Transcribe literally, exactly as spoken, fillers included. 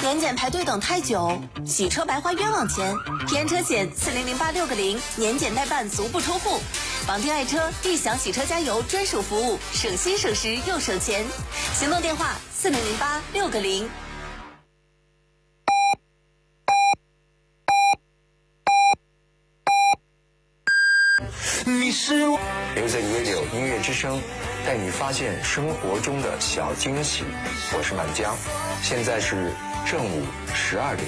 年检排队等太久，洗车白花冤枉钱。平安车险四零零八六个零，年检代办足不出户。绑定爱车，立享洗车加油专属服务，省心省时又省钱。行动电话四零零八六个零。 你是我 Music Radio 音乐之声，带你发现生活中的小惊喜。我是满江，现在是正午十二点。